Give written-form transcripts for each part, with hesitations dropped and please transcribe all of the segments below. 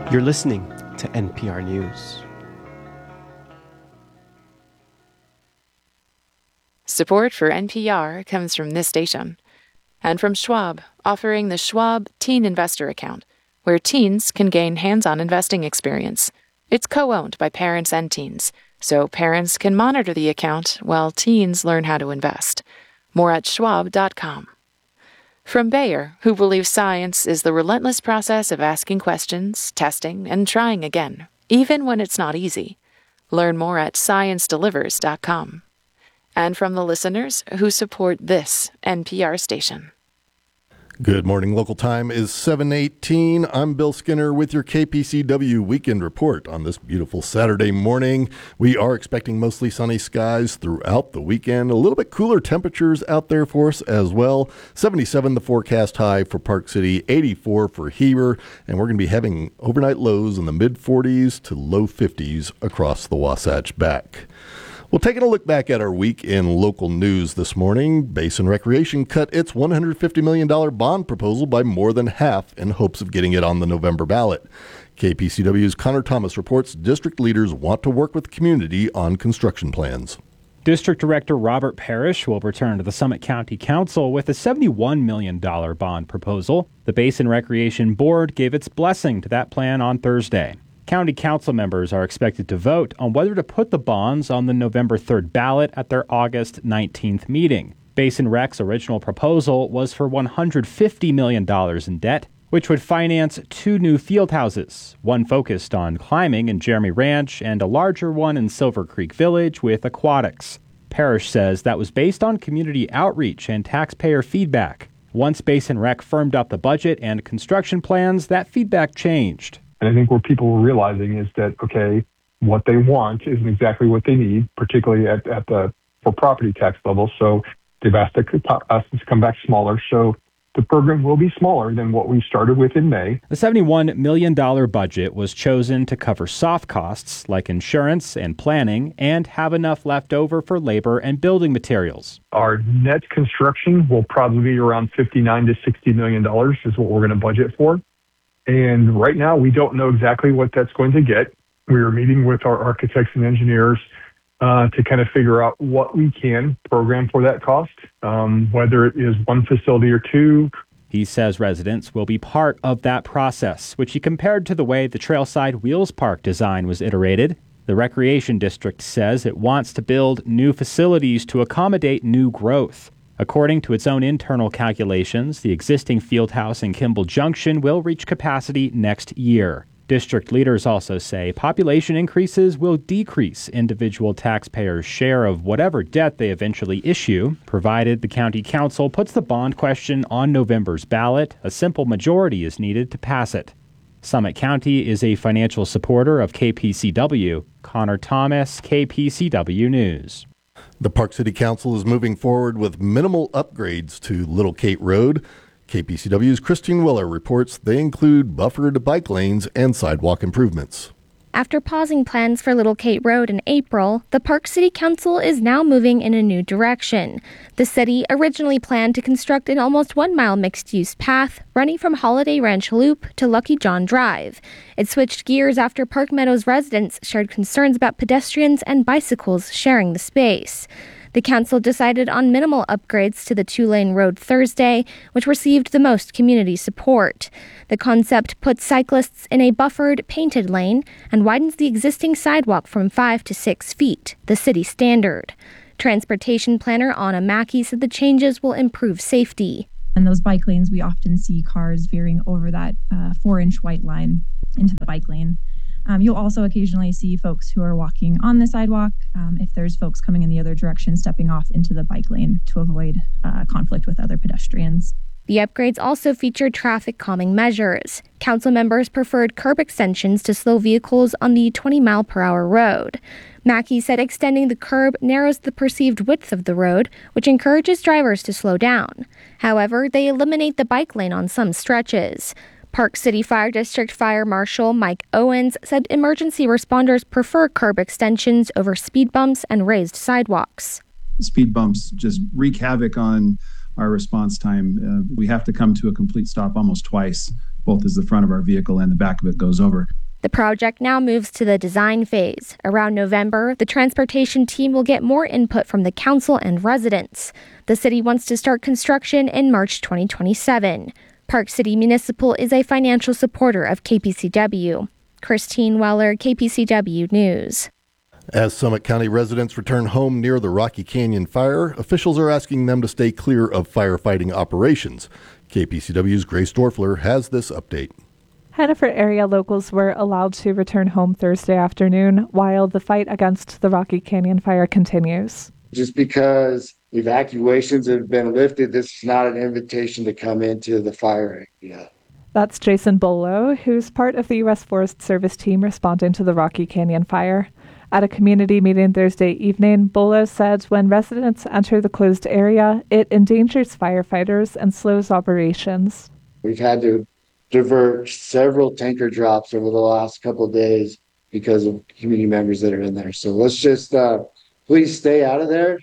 You're listening to NPR News. Support for NPR comes from this station and from Schwab, offering the Schwab Teen Investor Account, where teens can gain hands-on investing experience. It's co-owned by parents and teens, so parents can monitor the account while teens learn how to invest. More at schwab.com. From Bayer, who believes science is the relentless process of asking questions, testing, and trying again, even when it's not easy. Learn more at sciencedelivers.com. And from the listeners who support this NPR station. Good morning. Local time is 7:18. I'm Bill Skinner with your KPCW Weekend Report on this beautiful Saturday morning. We are expecting mostly sunny skies throughout the weekend. A little bit cooler temperatures out there for us as well. 77 the forecast high for Park City, 84 for Heber, and we're going to be having overnight lows in the mid-40s to low 50s across the Wasatch Back. Well, taking a look back at our week in local news this morning, Basin Recreation cut its $150 million bond proposal by more than half in hopes of getting it on the November ballot. KPCW's Connor Thomas reports district leaders want to work with the community on construction plans. District Director Robert Parrish will return to the Summit County Council with a $71 million bond proposal. The Basin Recreation Board gave its blessing to that plan on Thursday. County council members are expected to vote on whether to put the bonds on the November 3rd ballot at their August 19th meeting. Basin Rec's original proposal was for $150 million in debt, which would finance 2 new field houses, one focused on climbing in Jeremy Ranch and a larger one in Silver Creek Village with aquatics. Parrish says that was based on community outreach and taxpayer feedback. Once Basin Rec firmed up the budget and construction plans, that feedback changed. And I think what people were realizing is that, okay, what they want isn't exactly what they need, particularly for property tax levels. So they've asked us to come back smaller. So the program will be smaller than what we started with in May. The $71 million budget was chosen to cover soft costs like insurance and planning and have enough left over for labor and building materials. Our net construction will probably be around $59 to $60 million is what we're going to budget for. And right now, we don't know exactly what that's going to get. We are meeting with our architects and engineers to kind of figure out what we can program for that cost, whether it is one facility or 2. He says residents will be part of that process, which he compared to the way the Trailside Wheels Park design was iterated. The Recreation District says it wants to build new facilities to accommodate new growth. According to its own internal calculations, the existing field house in Kimball Junction will reach capacity next year. District leaders also say population increases will decrease individual taxpayers' share of whatever debt they eventually issue, provided the county council puts the bond question on November's ballot. A simple majority is needed to pass it. Summit County is a financial supporter of KPCW. Connor Thomas, KPCW News. The Park City Council is moving forward with minimal upgrades to Little Kate Road. KPCW's Christine Willer reports they include buffered bike lanes and sidewalk improvements. After pausing plans for Little Kate Road in April, the Park City Council is now moving in a new direction. The city originally planned to construct an almost 1-mile mixed-use path running from Holiday Ranch Loop to Lucky John Drive. It switched gears after Park Meadows residents shared concerns about pedestrians and bicycles sharing the space. The council decided on minimal upgrades to the 2-lane road Thursday, which received the most community support. The concept puts cyclists in a buffered, painted lane and widens the existing sidewalk from 5 to 6 feet, the city standard. Transportation planner Anna Mackey said the changes will improve safety. In those bike lanes, we often see cars veering over that 4-inch white line into the bike lane. You'll also occasionally see folks who are walking on the sidewalk. If there's folks coming in the other direction, stepping off into the bike lane to avoid conflict with other pedestrians. The upgrades also feature traffic calming measures. Council members preferred curb extensions to slow vehicles on the 20-mile-per-hour road. Mackey said extending the curb narrows the perceived width of the road, which encourages drivers to slow down. However, they eliminate the bike lane on some stretches. Park City Fire District Fire Marshal Mike Owens said emergency responders prefer curb extensions over speed bumps and raised sidewalks. Speed bumps just wreak havoc on our response time. We have to come to a complete stop almost twice, both as the front of our vehicle and the back of it goes over. The project now moves to the design phase. Around November, the transportation team will get more input from the council and residents. The city wants to start construction in March 2027. Park City Municipal is a financial supporter of KPCW. Christine Weller, KPCW News. As Summit County residents return home near the Rocky Canyon fire, officials are asking them to stay clear of firefighting operations. KPCW's Grace Dorfler has this update. Hannaford area locals were allowed to return home Thursday afternoon while the fight against the Rocky Canyon fire continues. Just because evacuations have been lifted, this is not an invitation to come into the fire area. That's Jason Bolo, who's part of the U.S. Forest Service team responding to the Rocky Canyon fire. At a community meeting Thursday evening, Bolo said when residents enter the closed area, it endangers firefighters and slows operations. We've had to divert several tanker drops over the last couple of days because of community members that are in there. So let's just please stay out of there.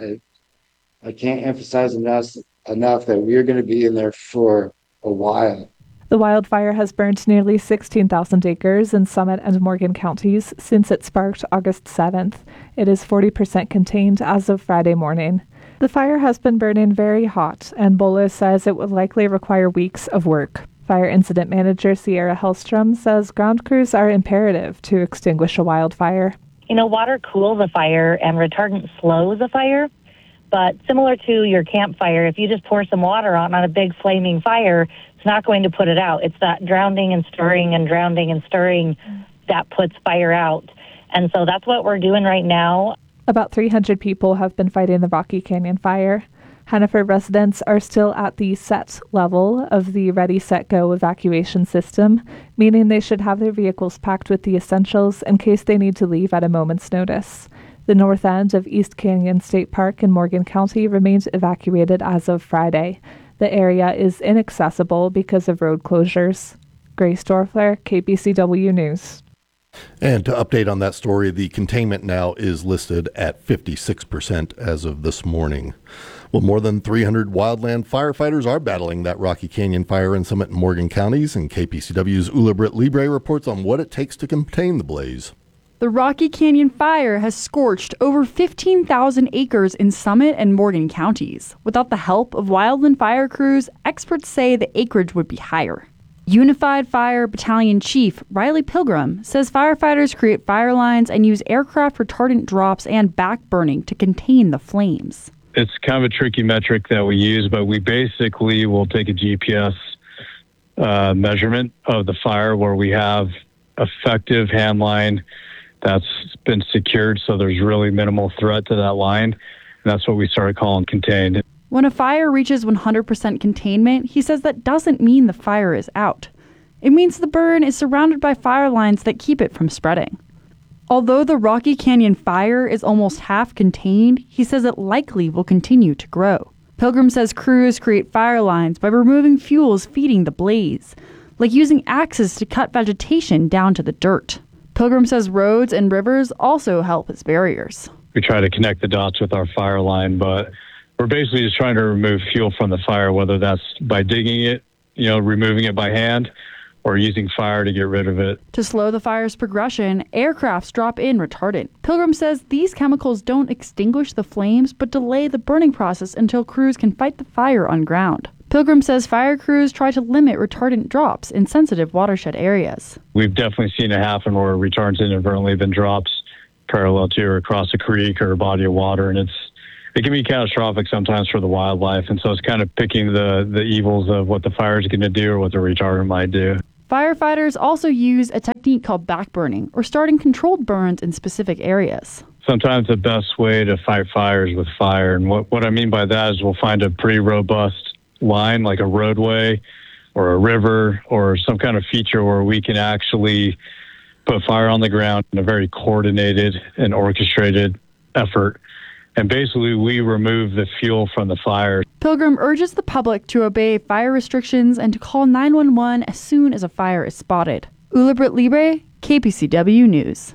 I can't emphasize enough that we are going to be in there for a while. The wildfire has burned nearly 16,000 acres in Summit and Morgan counties since it sparked August 7th. It is 40% contained as of Friday morning. The fire has been burning very hot, and Bolo says it would likely require weeks of work. Fire Incident Manager Sierra Hellstrom says ground crews are imperative to extinguish a wildfire. Water cools a fire and retardant slows a fire. But similar to your campfire, if you just pour some water on a big flaming fire, it's not going to put it out. It's that drowning and stirring and drowning and stirring that puts fire out. And so that's what we're doing right now. About 300 people have been fighting the Rocky Canyon fire. Hannaford residents are still at the set level of the Ready, Set, Go evacuation system, meaning they should have their vehicles packed with the essentials in case they need to leave at a moment's notice. The north end of East Canyon State Park in Morgan County remains evacuated as of Friday. The area is inaccessible because of road closures. Grace Dorfler, KPCW News. And to update on that story, the containment now is listed at 56% as of this morning. Well, more than 300 wildland firefighters are battling that Rocky Canyon fire in Summit and Morgan counties, and KPCW's Ula Britt Libre reports on what it takes to contain the blaze. The Rocky Canyon fire has scorched over 15,000 acres in Summit and Morgan counties. Without the help of wildland fire crews, experts say the acreage would be higher. Unified Fire Battalion Chief Riley Pilgrim says firefighters create fire lines and use aircraft retardant drops and backburning to contain the flames. It's kind of a tricky metric that we use, but we basically will take a GPS measurement of the fire where we have effective hand line that's been secured, so there's really minimal threat to that line. And that's what we started calling contained. When a fire reaches 100% containment, he says that doesn't mean the fire is out. It means the burn is surrounded by fire lines that keep it from spreading. Although the Rocky Canyon fire is almost half contained, he says it likely will continue to grow. Pilgrim says crews create fire lines by removing fuels feeding the blaze, like using axes to cut vegetation down to the dirt. Pilgrim says roads and rivers also help as barriers. We try to connect the dots with our fire line, but we're basically just trying to remove fuel from the fire, whether that's by digging it, removing it by hand, or using fire to get rid of it. To slow the fire's progression, aircrafts drop in retardant. Pilgrim says these chemicals don't extinguish the flames, but delay the burning process until crews can fight the fire on ground. Pilgrim says fire crews try to limit retardant drops in sensitive watershed areas. We've definitely seen it happen where retardants inadvertently been dropped parallel to or across a creek or a body of water, and it can be catastrophic sometimes for the wildlife. And so it's kind of picking the evils of what the fire is going to do or what the retardant might do. Firefighters also use a technique called backburning, or starting controlled burns in specific areas. Sometimes the best way to fight fires with fire, and what I mean by that is we'll find a pretty robust line like a roadway or a river or some kind of feature where we can actually put fire on the ground in a very coordinated and orchestrated effort. And basically, we remove the fuel from the fire. Pilgrim urges the public to obey fire restrictions and to call 911 as soon as a fire is spotted. Ula Britt Libre, KPCW News.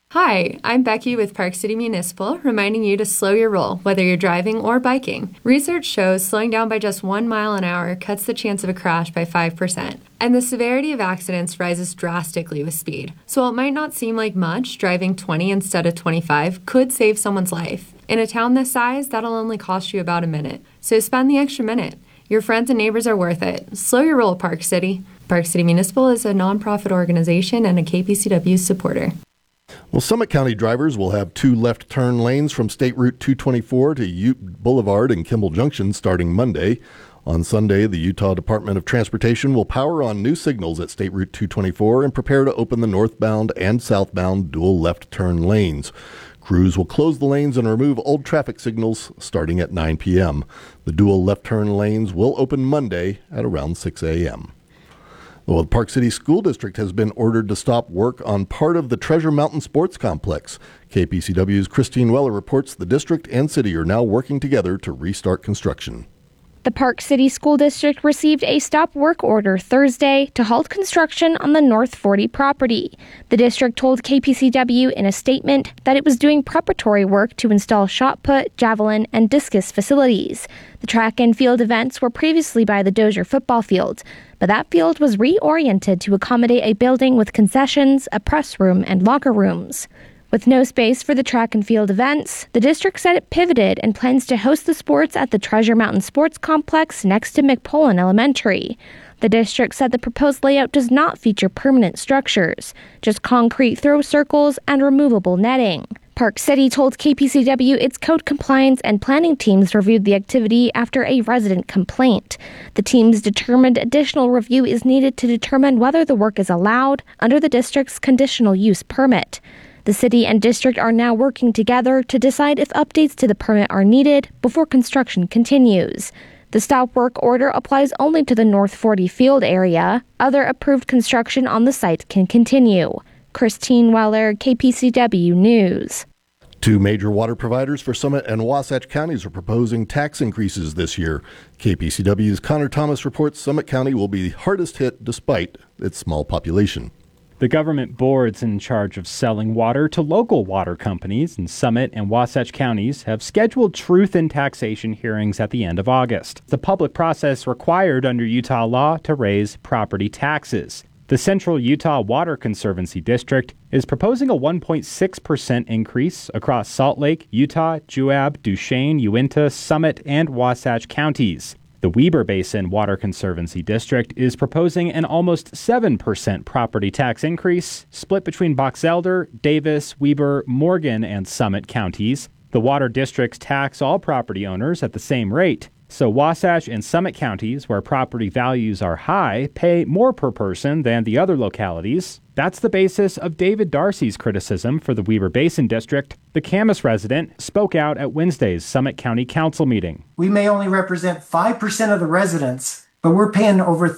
Hi, I'm Becky with Park City Municipal, reminding you to slow your roll, whether you're driving or biking. Research shows slowing down by just 1 mile an hour cuts the chance of a crash by 5%, and the severity of accidents rises drastically with speed. So while it might not seem like much, driving 20 instead of 25 could save someone's life. In a town this size, that'll only cost you about a minute. So spend the extra minute. Your friends and neighbors are worth it. Slow your roll, Park City. Park City Municipal is a nonprofit organization and a KPCW supporter. Well, Summit County drivers will have 2 left turn lanes from State Route 224 to Ute Boulevard and Kimball Junction starting Monday. On Sunday, the Utah Department of Transportation will power on new signals at State Route 224 and prepare to open the northbound and southbound dual left turn lanes. Crews will close the lanes and remove old traffic signals starting at 9 p.m. The dual left turn lanes will open Monday at around 6 a.m. Well, the Park City School District has been ordered to stop work on part of the Treasure Mountain Sports Complex. KPCW's Christine Weller reports the district and city are now working together to restart construction. The Park City School District received a stop work order Thursday to halt construction on the North 40 property. The district told KPCW in a statement that it was doing preparatory work to install shot put, javelin, and discus facilities. The track and field events were previously by the Dozier football field, but that field was reoriented to accommodate a building with concessions, a press room, and locker rooms. With no space for the track and field events, the district said it pivoted and plans to host the sports at the Treasure Mountain Sports Complex next to McPullen Elementary. The district said the proposed layout does not feature permanent structures, just concrete throw circles and removable netting. Park City told KPCW its code compliance and planning teams reviewed the activity after a resident complaint. The teams determined additional review is needed to determine whether the work is allowed under the district's conditional use permit. The city and district are now working together to decide if updates to the permit are needed before construction continues. The stop work order applies only to the North 40 field area. Other approved construction on the site can continue. Christine Weller, KPCW News. 2 major water providers for Summit and Wasatch counties are proposing tax increases this year. KPCW's Connor Thomas reports Summit County will be the hardest hit despite its small population. The government boards in charge of selling water to local water companies in Summit and Wasatch counties have scheduled truth in taxation hearings at the end of August. The public process required under Utah law to raise property taxes. The Central Utah Water Conservancy District is proposing a 1.6% increase across Salt Lake, Utah, Juab, Duchesne, Uinta, Summit, and Wasatch counties. The Weber Basin Water Conservancy District is proposing an almost 7% property tax increase, split between Box Elder, Davis, Weber, Morgan, and Summit counties. The water districts tax all property owners at the same rate. So Wasatch and Summit counties, where property values are high, pay more per person than the other localities. That's the basis of David Darcy's criticism for the Weber Basin District. The Camas resident spoke out at Wednesday's Summit County Council meeting. We may only represent 5% of the residents, but we're paying over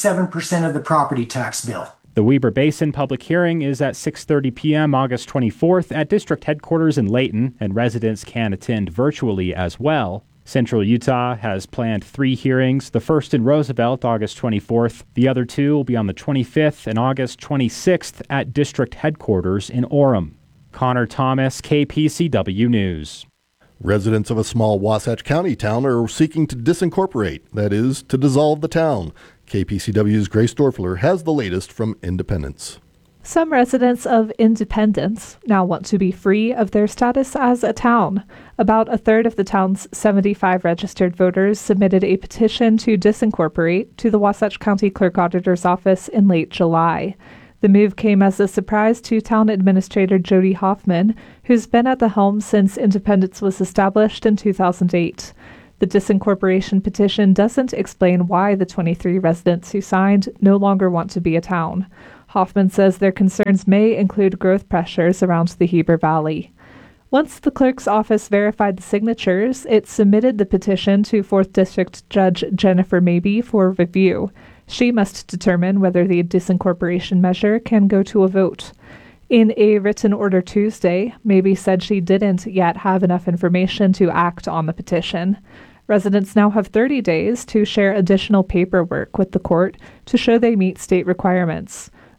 37% of the property tax bill. The Weber Basin public hearing is at 6:30 p.m. August 24th at district headquarters in Layton, and residents can attend virtually as well. Central Utah has planned 3 hearings, the first in Roosevelt, August 24th. The other 2 will be on the 25th and August 26th at district headquarters in Orem. Connor Thomas, KPCW News. Residents of a small Wasatch County town are seeking to disincorporate, that is, to dissolve the town. KPCW's Grace Dorfler has the latest from Independence. Some residents of Independence now want to be free of their status as a town. About a third of the town's 75 registered voters submitted a petition to disincorporate to the Wasatch County Clerk Auditor's Office in late July. The move came as a surprise to Town Administrator Jody Hoffman, who's been at the helm since Independence was established in 2008. The disincorporation petition doesn't explain why the 23 residents who signed no longer want to be a town. Hoffman says their concerns may include growth pressures around the Heber Valley. Once the clerk's office verified the signatures, it submitted the petition to 4th District Judge Jennifer Mabee for review. She must determine whether the disincorporation measure can go to a vote. In a written order Tuesday, Mabee said she didn't yet have enough information to act on the petition. Residents now have 30 days to share additional paperwork with the court to show they meet state requirements.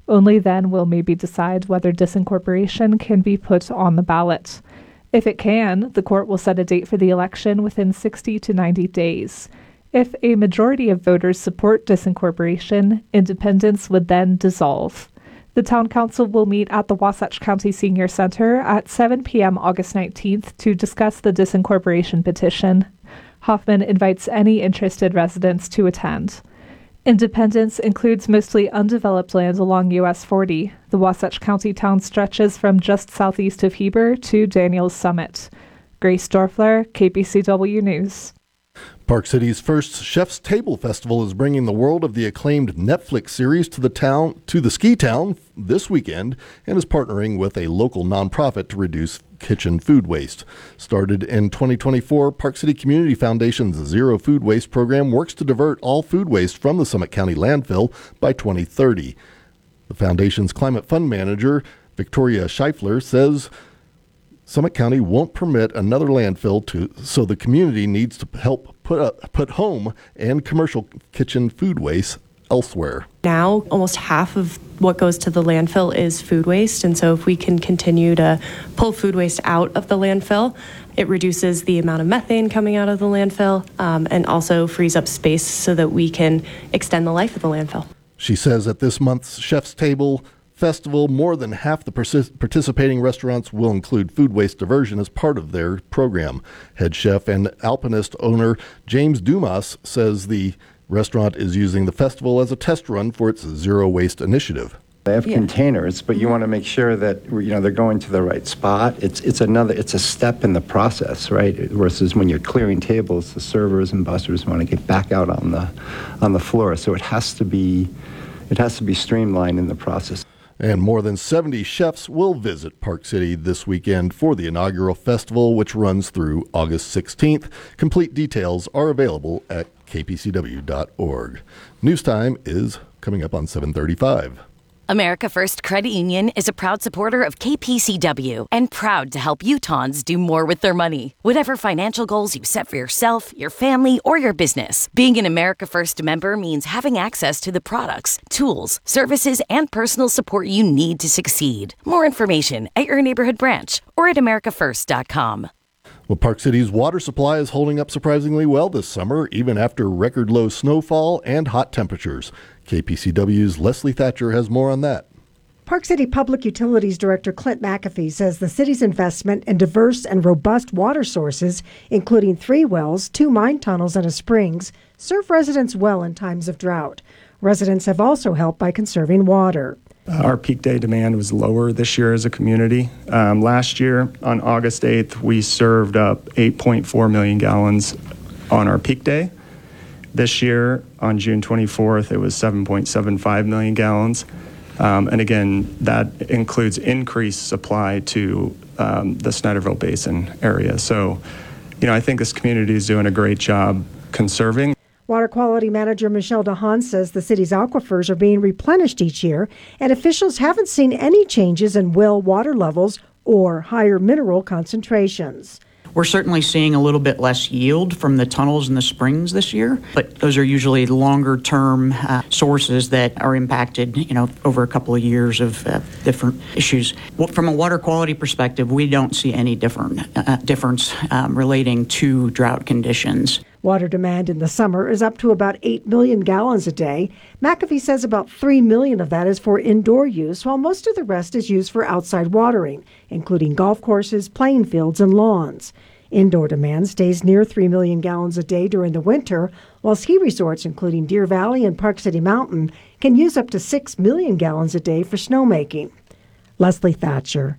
Only then will maybe decide whether disincorporation can be put on the ballot. If it can, the court will set a date for the election within 60 to 90 days. If a majority of voters support disincorporation, independence would then dissolve. The Town Council will meet at the Wasatch County Senior Center at 7 p.m. August 19th to discuss the disincorporation petition. Hoffman invites any interested residents to attend. Independence includes mostly undeveloped land along US 40. The Wasatch County town stretches from just southeast of Heber to Daniels Summit. Grace Dorfler, KPCW News. Park City's first Chef's Table Festival is bringing the world of the acclaimed Netflix series to the ski town this weekend and is partnering with a local nonprofit to reduce kitchen food waste. Started in 2024, Park City Community Foundation's Zero Food Waste program works to divert all food waste from the Summit County landfill by 2030. The foundation's climate fund manager, Victoria Scheifler, says Summit County won't permit another landfill, so the community needs to help put home and commercial kitchen food waste elsewhere. Now, almost half of what goes to the landfill is food waste, and so if we can continue to pull food waste out of the landfill, it reduces the amount of methane coming out of the landfill and also frees up space so that we can extend the life of the landfill. She says at this month's Chef's Table Festival, more than half the participating restaurants will include food waste diversion as part of their program. Head chef and alpinist owner James Dumas says the restaurant is using the festival as a test run for its zero waste initiative. They have containers, but you want to make sure that they're going to the right spot. It's a step in the process, right? Versus when you're clearing tables, the servers and bussers want to get back out on the floor. So it has to be streamlined in the process. And more than 70 chefs will visit Park City this weekend for the inaugural festival, which runs through August 16th. Complete details are available at kpcw.org. News time is coming up on 7:35. America First Credit Union is a proud supporter of KPCW and proud to help Utahns do more with their money. Whatever financial goals you set for yourself, your family, or your business, being an America First member means having access to the products, tools, services, and personal support you need to succeed. More information at your neighborhood branch or at americafirst.com. Well, Park City's water supply is holding up surprisingly well this summer, even after record low snowfall and hot temperatures. KPCW's Leslie Thatcher has more on that. Park City Public Utilities Director Clint McAfee says the city's investment in diverse and robust water sources, including 3 wells, 2 mine tunnels, and a springs, serve residents well in times of drought. Residents have also helped by conserving water. Our peak day demand was lower this year as a community. Last year, on August 8th, we served up 8.4 million gallons on our peak day. This year, on June 24th, it was 7.75 million gallons. And again, that includes increased supply to the Snyderville Basin area. So, I think this community is doing a great job conserving. Water Quality Manager Michelle DeHaan says the city's aquifers are being replenished each year, and officials haven't seen any changes in well water levels or higher mineral concentrations. We're certainly seeing a little bit less yield from the tunnels and the springs this year, but those are usually longer-term sources that are impacted, over a couple of years of different issues. Well, from a water quality perspective, we don't see any difference relating to drought conditions. Water demand in the summer is up to about 8 million gallons a day. McAfee says about 3 million of that is for indoor use, while most of the rest is used for outside watering, including golf courses, playing fields, and lawns. Indoor demand stays near 3 million gallons a day during the winter, while ski resorts, including Deer Valley and Park City Mountain, can use up to 6 million gallons a day for snowmaking. Leslie Thatcher,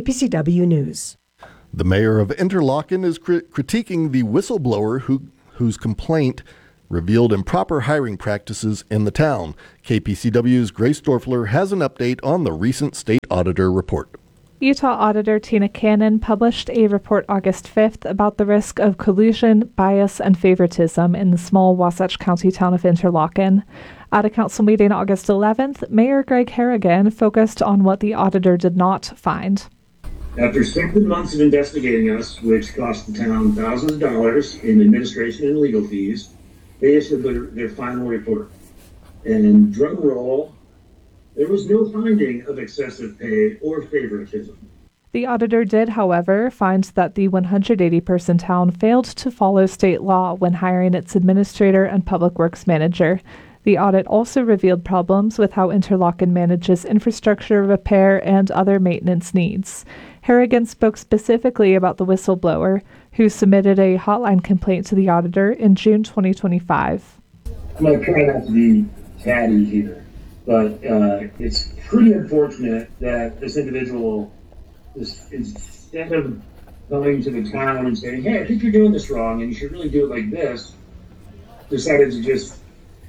KPCW News. The mayor of Interlochen is critiquing the whistleblower whose complaint revealed improper hiring practices in the town. KPCW's Grace Dorfler has an update on the recent state auditor report. Utah Auditor Tina Cannon published a report August 5th about the risk of collusion, bias, and favoritism in the small Wasatch County town of Interlochen. At a council meeting August 11th, Mayor Greg Harrigan focused on what the auditor did not find. After 7 months of investigating us, which cost the town thousands of dollars in administration and legal fees, they issued their final report. And drum roll, There was no finding of excessive pay or favoritism. The auditor did, however, find that the 180-person town failed to follow state law when hiring its administrator and public works manager. The audit also revealed problems with how Interlochen manages infrastructure repair and other maintenance needs. Harrigan spoke specifically about the whistleblower, who submitted a hotline complaint to the auditor in June 2025. I'm going to try not to be catty here, but it's pretty unfortunate that this individual instead of going to the town and saying, hey, I think you're doing this wrong and you should really do it like this, decided to just,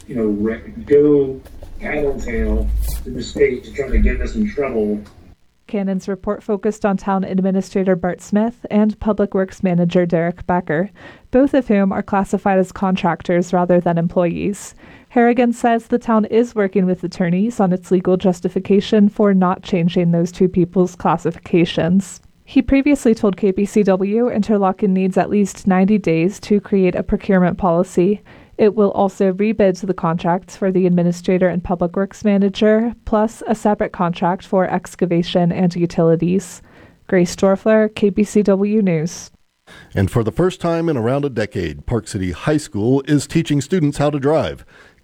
go tattletale to the state to try to get us in trouble. Cannon's report focused on Town Administrator Bart Smith and Public Works Manager Derek Becker, both of whom are classified as contractors rather than employees. Harrigan says the town is working with attorneys on its legal justification for not changing those two people's classifications. He previously told KPCW Interlochen needs at least 90 days to create a procurement policy. It will also rebid the contracts for the administrator and public works manager, plus a separate contract for excavation and utilities. Grace Dorfler, KPCW News. And for the first time in around a decade, Park City High School is teaching students how to drive.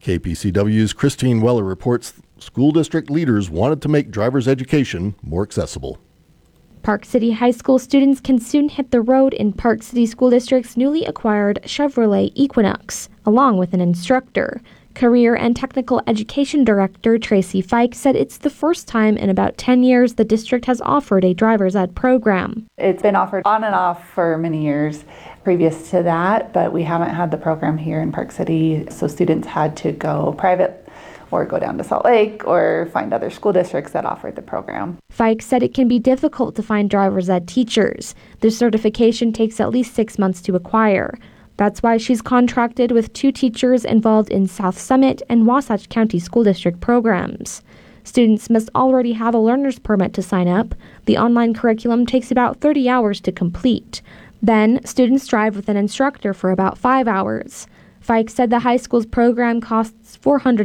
KPCW's Christine Weller reports school district leaders wanted to make driver's education more accessible. Park City High School students can soon hit the road in Park City School District's newly acquired Chevrolet Equinox, along with an instructor. Career and Technical Education Director Tracy Fike said it's the first time in about 10 years the district has offered a driver's ed program. It's been offered on and off for many years previous to that, but we haven't had the program here in Park City, so students had to go private or go down to Salt Lake or find other school districts that offered the program. Fike said it can be difficult to find driver's ed teachers. The certification takes at least 6 months to acquire. That's why she's contracted with 2 teachers involved in South Summit and Wasatch County School District programs. Students must already have a learner's permit to sign up. The online curriculum takes about 30 hours to complete. Then, students drive with an instructor for about 5 hours. Fike said the high school's program costs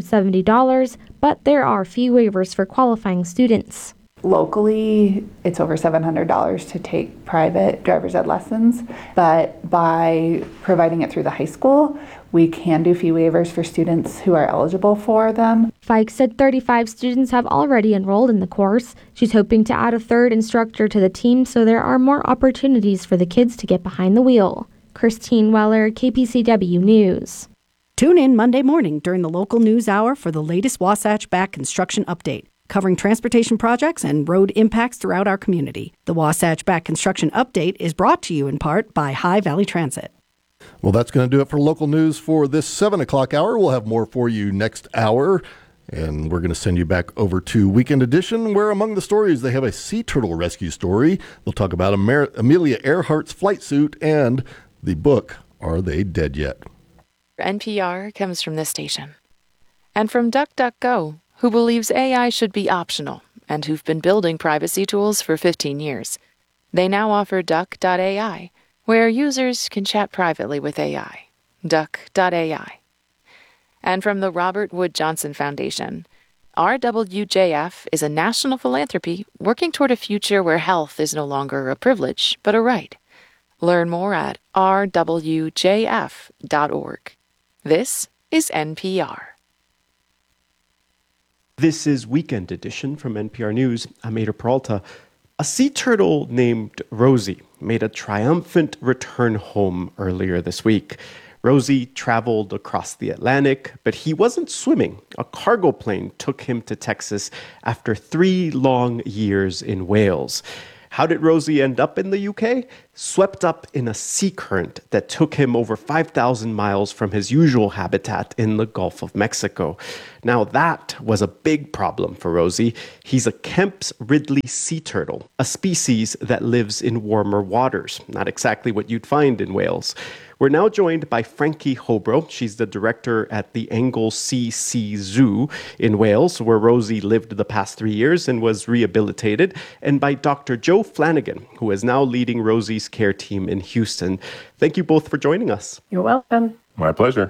$470, but there are fee waivers for qualifying students. Locally, it's over $700 to take private driver's ed lessons, but by providing it through the high school, we can do fee waivers for students who are eligible for them. Fike said 35 students have already enrolled in the course. She's hoping to add a third instructor to the team so there are more opportunities for the kids to get behind the wheel. Christine Weller, KPCW News. Tune in Monday morning during the local news hour for the latest Wasatch Back construction update, covering transportation projects and road impacts throughout our community. The Wasatch Back construction update is brought to you in part by High Valley Transit. Well, that's going to do it for local news for this 7 o'clock hour. We'll have more for you next hour. And we're going to send you back over to Weekend Edition, where among the stories, they have a sea turtle rescue story. They'll talk about Amelia Earhart's flight suit and the book, Are They Dead Yet? NPR comes from this station. And from DuckDuckGo, who believes AI should be optional and who've been building privacy tools for 15 years. They now offer Duck.ai, where users can chat privately with AI. Duck.ai. And from the Robert Wood Johnson Foundation, RWJF is a national philanthropy working toward a future where health is no longer a privilege, but a right. Learn more at rwjf.org. This is NPR. This is Weekend Edition from NPR News. I'm Ada Peralta. A sea turtle named Rosie made a triumphant return home earlier this week. Rosie traveled across the Atlantic, but he wasn't swimming. A cargo plane took him to Texas after 3 long years in Wales. How did Rosie end up in the UK? Swept up in a sea current that took him over 5,000 miles from his usual habitat in the Gulf of Mexico. Now that was a big problem for Rosie. He's a Kemp's Ridley sea turtle, a species that lives in warmer waters. Not exactly what you'd find in Wales. We're now joined by Frankie Hobro. She's the director at the Anglesey Sea Zoo in Wales, where Rosie lived the past 3 years and was rehabilitated, and by Dr. Joe Flanagan, who is now leading Rosie's care team in Houston. Thank you both for joining us. You're welcome. My pleasure.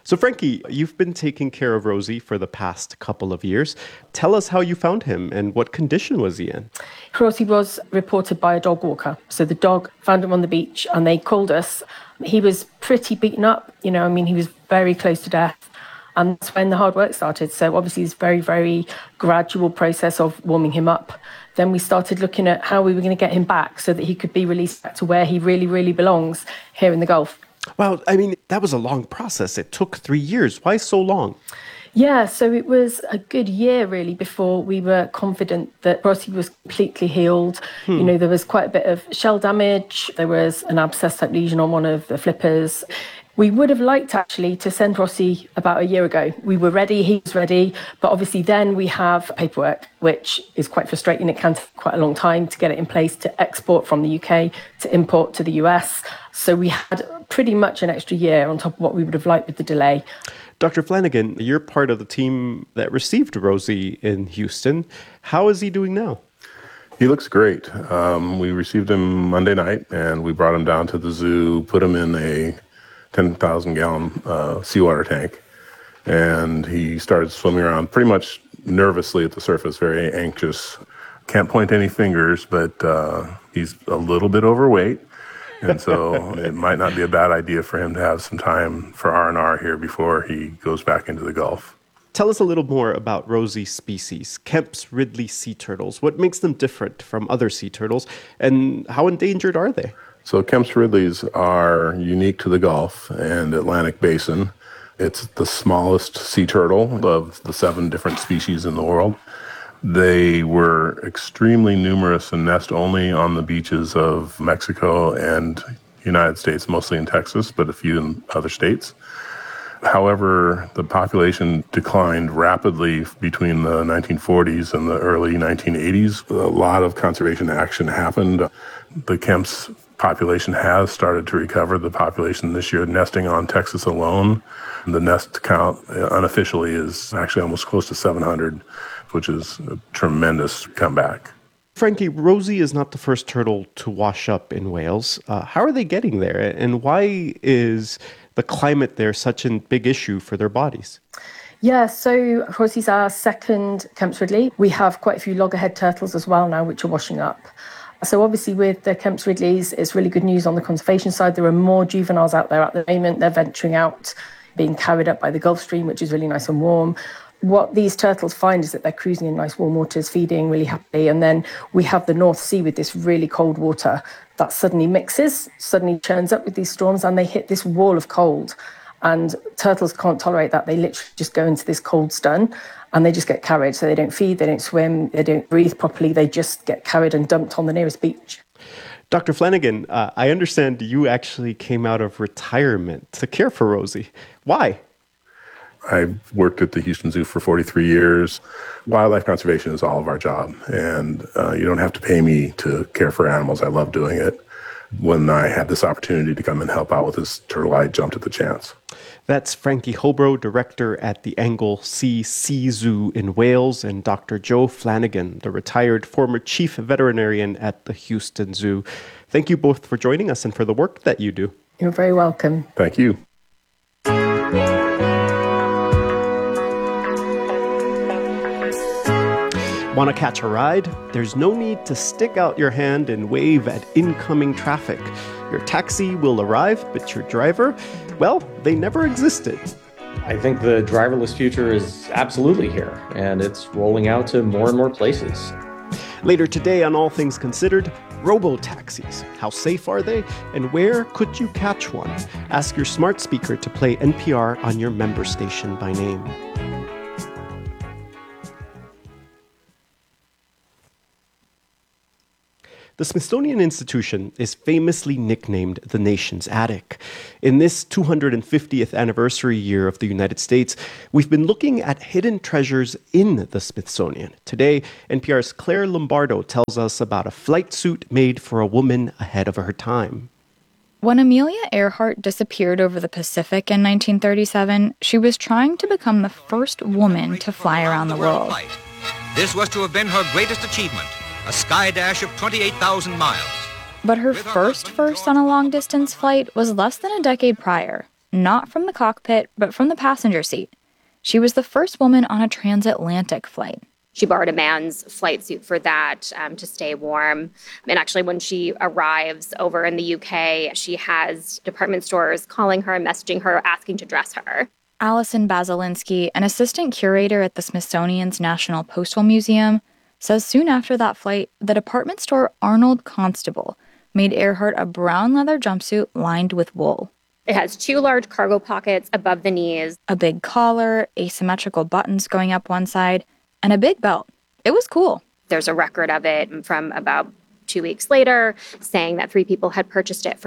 So, Frankie, you've been taking care of Rosie for the past couple of years. Tell us how you found him and what condition was he in? Rosie was reported by a dog walker. So the dog found him on the beach and they called us. He was pretty beaten up, he was very close to death. And that's when the hard work started. So obviously it's a very, very gradual process of warming him up. Then we started looking at how we were going to get him back so that he could be released back to where he really, really belongs, here in the Gulf. Well, that was a long process. It took 3 years. Why so long? Yeah, so it was a good year, really, before we were confident that Rosie was completely healed. There was quite a bit of shell damage. There was an abscess-type lesion on one of the flippers. We would have liked, actually, to send Rosie about a year ago. We were ready, he was ready, but obviously then we have paperwork, which is quite frustrating. It can take quite a long time to get it in place to export from the UK, to import to the US. So we had pretty much an extra year on top of what we would have liked with the delay. Dr. Flanagan, you're part of the team that received Rosie in Houston. How is he doing now? He looks great. We received him Monday night, and we brought him down to the zoo, put him in a 10,000-gallon seawater tank, and he started swimming around pretty much nervously at the surface, very anxious. Can't point any fingers, but he's a little bit overweight, and so it might not be a bad idea for him to have some time for R&R here before he goes back into the Gulf. Tell us a little more about Rosie's species, Kemp's Ridley sea turtles. What makes them different from other sea turtles, and how endangered are they? So Kemp's Ridleys are unique to the Gulf and Atlantic Basin. It's the smallest sea turtle of the 7 different species in the world. They were extremely numerous and nest only on the beaches of Mexico and United States, mostly in Texas, but a few in other states. However, the population declined rapidly between the 1940s and the early 1980s. A lot of conservation action happened. The Kemp's population has started to recover. The population this year nesting on Texas alone, the nest count unofficially is actually almost close to 700, which is a tremendous comeback. Frankie, Rosie is not the first turtle to wash up in Wales. How are they getting there, and why is the climate there such a big issue for their bodies? Yeah, so Rosie's our second Kemp's Ridley. We have quite a few loggerhead turtles as well now, which are washing up. So obviously with the Kemp's Ridleys, it's really good news on the conservation side. There are more juveniles out there at the moment. They're venturing out, being carried up by the Gulf Stream, which is really nice and warm. What these turtles find is that they're cruising in nice warm waters, feeding really happily. And then we have the North Sea with this really cold water that suddenly mixes, suddenly churns up with these storms, and they hit this wall of cold. And turtles can't tolerate that. They literally just go into this cold stun and they just get carried. So they don't feed, they don't swim, they don't breathe properly. They just get carried and dumped on the nearest beach. Dr. Flanagan, I understand you actually came out of retirement to care for Rosie. Why? I worked at the Houston Zoo for 43 years. Wildlife conservation is all of our job, and you don't have to pay me to care for animals. I love doing it. When I had this opportunity to come and help out with this turtle, I jumped at the chance. That's Frankie Hobro, director at the Anglesea Sea Zoo in Wales, and Dr. Joe Flanagan, the retired former chief veterinarian at the Houston Zoo. Thank you both for joining us and for the work that you do. You're very welcome. Thank you. Want to catch a ride? There's no need to stick out your hand and wave at incoming traffic. Your taxi will arrive, but your driver, well, they never existed. I think the driverless future is absolutely here, and it's rolling out to more and more places. Later today on All Things Considered, robo-taxis. How safe are they? And where could you catch one? Ask your smart speaker to play NPR on your member station by name. The Smithsonian Institution is famously nicknamed the nation's attic. In this 250th anniversary year of the United States, we've been looking at hidden treasures in the Smithsonian. Today, NPR's Claire Lombardo tells us about a flight suit made for a woman ahead of her time. When Amelia Earhart disappeared over the Pacific in 1937, she was trying to become the first woman to fly around the world. This was to have been her greatest achievement. A sky dash of 28,000 miles. But her first on a long-distance flight was less than a decade prior. not from the cockpit, but from the passenger seat. She was the first woman on a transatlantic flight. She borrowed a man's flight suit for that to stay warm. And actually, when she arrives over in the UK, she has department stores calling her, messaging her, asking to dress her. Allison Basilinsky, an assistant curator at the Smithsonian's National Postal Museum, says soon after that flight, the department store Arnold Constable made Earhart a brown leather jumpsuit lined with wool. It has 2 large cargo pockets above the knees, a big collar, asymmetrical buttons going up one side, and a big belt. It was cool. There's a record of it from about 2 weeks later saying that 3 people had purchased it for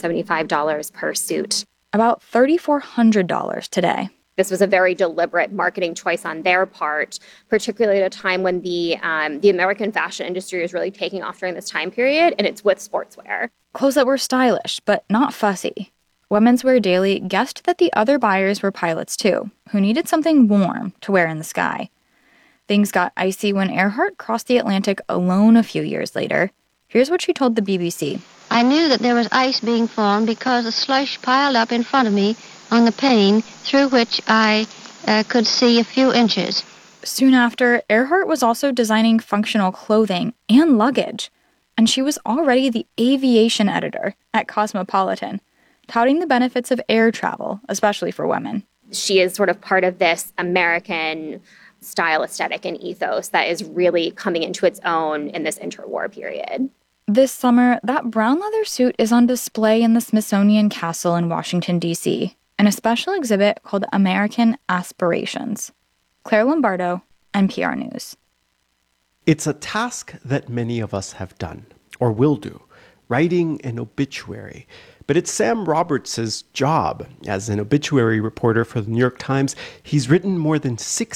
$175 per suit. About $3,400 today. This was a very deliberate marketing choice on their part, particularly at a time when the American fashion industry is really taking off during this time period, and it's with sportswear. Clothes that were stylish, but not fussy. Women's Wear Daily guessed that the other buyers were pilots too, who needed something warm to wear in the sky. Things got icy when Earhart crossed the Atlantic alone a few years later. Here's what she told the BBC. I knew that there was ice being formed because the slush piled up in front of me on the pane through which I could see a few inches. Soon after, Earhart was also designing functional clothing and luggage, and she was already the aviation editor at Cosmopolitan, touting the benefits of air travel, especially for women. She is sort of part of this American style aesthetic and ethos that is really coming into its own in this interwar period. This summer, that brown leather suit is on display in the Smithsonian Castle in Washington, D.C., in a special exhibit called American Aspirations. Claire Lombardo, NPR News. It's a task that many of us have done, or will do, writing an obituary. But it's Sam Roberts' job. As an obituary reporter for the New York Times, he's written more than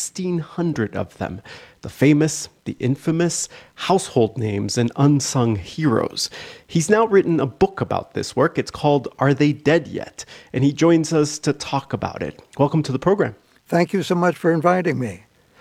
1,600 of them. The famous, the infamous, household names, and unsung heroes. He's now written a book about this work. It's called Are They Dead Yet? And he joins us to talk about it. Welcome to the program. Thank you so much for inviting me.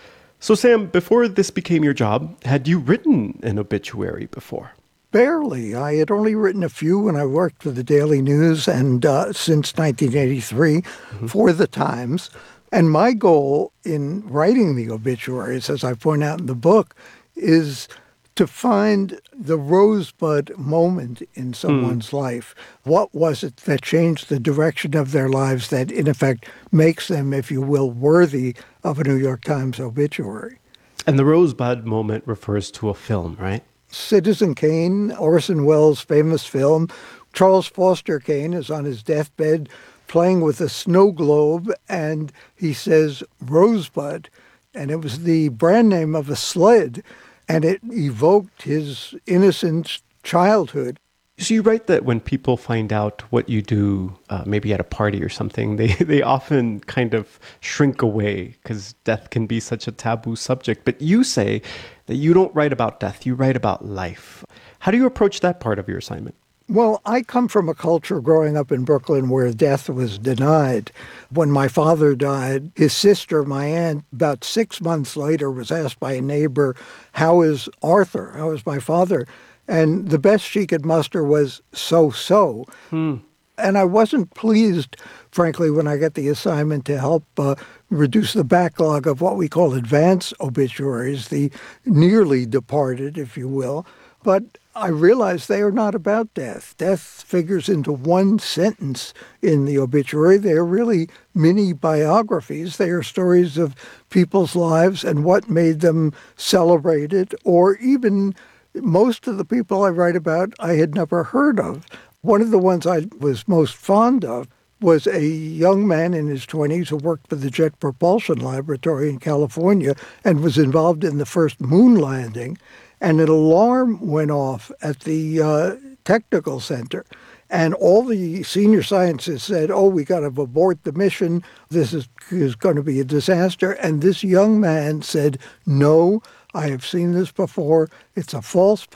So Sam, before this became your job, had you written an obituary before? Barely. I had only written a few when I worked for the Daily News and since 1983 for the Times. And my goal in writing the obituaries, as I point out in the book, is to find the rosebud moment in someone's life. What was it that changed the direction of their lives that, in effect, makes them, if you will, worthy of a New York Times obituary? And the rosebud moment refers to a film, right? Citizen Kane, Orson Welles' famous film. Charles Foster Kane is on his deathbed playing with a snow globe, and he says Rosebud, and it was the brand name of a sled, and it evoked his innocent childhood. So you write that when people find out what you do, maybe at a party or something, they often kind of shrink away because death can be such a taboo subject. But you say that you don't write about death, you write about life. How do you approach that part of your assignment? Well, I come from a culture growing up in Brooklyn where death was denied. When my father died, his sister, my aunt, about 6 months later was asked by a neighbor, "How is Arthur? How is my father?" And the best she could muster was so-so. And I wasn't pleased, frankly, when I got the assignment to help reduce the backlog of what we call advance obituaries, the nearly departed, if you will. But I realized they are not about death. Death figures into one sentence in the obituary. They are really mini biographies. They are stories of people's lives and what made them celebrated, or even most of the people I write about I had never heard of. One of the ones I was most fond of was a young man in his 20s who worked for the Jet Propulsion Laboratory in California and was involved in the first moon landing. And an alarm went off at the technical center. And all the senior scientists said, "Oh, we got to abort the mission. This is going to be a disaster." And this young man said, "No, I have seen this before. It's a false